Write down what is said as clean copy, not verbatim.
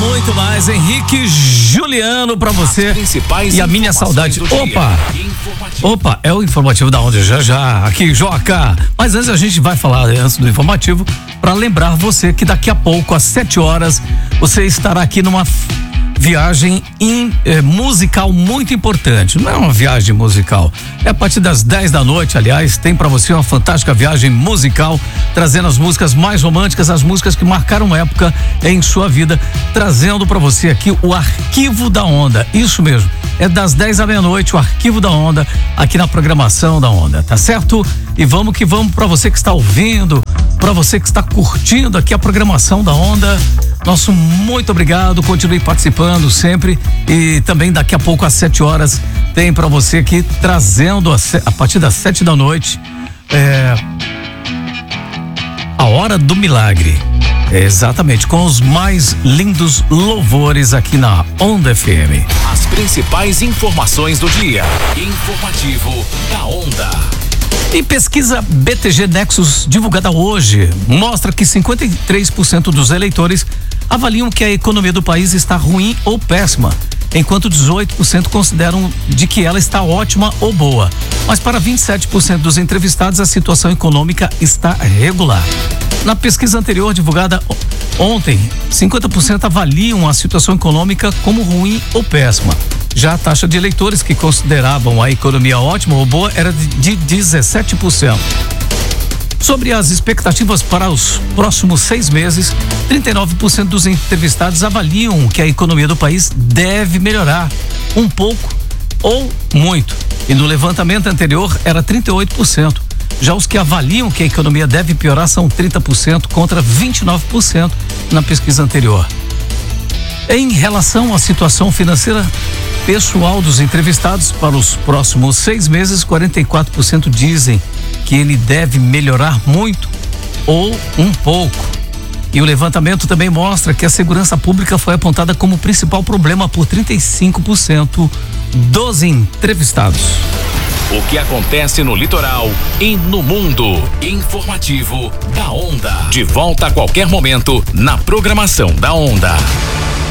muito mais. Henrique Juliano pra você. E a minha saudade. Opa, é o informativo da Onda já. Aqui, Joca. Mas antes a gente vai falar, antes do informativo, pra lembrar você que daqui a pouco, às 7 horas, você estará aqui numa viagem musical muito importante. Não é uma viagem musical, é a partir das 10 da noite, aliás, tem pra você uma fantástica viagem musical, trazendo as músicas mais românticas, as músicas que marcaram época em sua vida, trazendo pra você aqui o Arquivo da Onda. Isso mesmo, é das 10 à meia-noite o Arquivo da Onda, aqui na programação da Onda, tá certo? E vamos que vamos, pra você que está ouvindo, pra você que está curtindo aqui a programação da Onda, nosso muito obrigado, continue participando sempre, e também daqui a pouco às 7 horas tem pra você aqui trazendo a partir das 7 da noite a Hora do Milagre, exatamente, com os mais lindos louvores aqui na Onda FM. As principais informações do dia. Informativo da Onda. E pesquisa BTG Nexus divulgada hoje mostra que 53% dos eleitores avaliam que a economia do país está ruim ou péssima, enquanto 18% consideram de que ela está ótima ou boa. Mas para 27% dos entrevistados, a situação econômica está regular. Na pesquisa anterior divulgada ontem, 50% avaliam a situação econômica como ruim ou péssima. Já a taxa de eleitores que consideravam a economia ótima ou boa era de 17%. Sobre as expectativas para os próximos 6 meses, 39% dos entrevistados avaliam que a economia do país deve melhorar um pouco ou muito. E no levantamento anterior era 38%. Já os que avaliam que a economia deve piorar são 30% contra 29% na pesquisa anterior. Em relação à situação financeira pessoal dos entrevistados para os próximos 6 meses, 44% dizem que ele deve melhorar muito ou um pouco. E o levantamento também mostra que a segurança pública foi apontada como principal problema por 35% dos entrevistados. O que acontece no litoral e no mundo. Informativo da Onda. De volta a qualquer momento na programação da Onda.